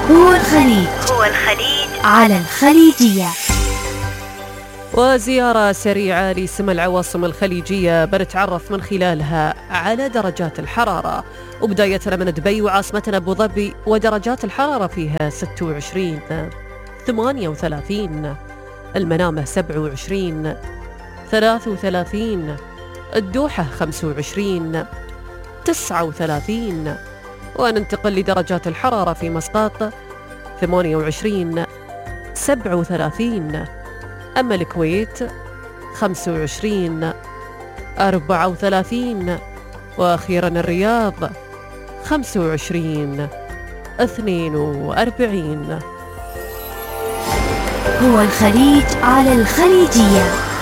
هو الخليج على الخليجية. وزيارة سريعة لسمى العواصم الخليجية بنتعرف من خلالها على درجات الحرارة، وبدايتنا من دبي وعاصمتنا أبو ظبي، ودرجات الحرارة فيها 26 38، المنامة 27 33، الدوحة 25 39، وننتقل لدرجات الحرارة في مسقط 28 37، أما الكويت 25 34، وأخيرا الرياض 25 42. هو الخليج على الخليجية.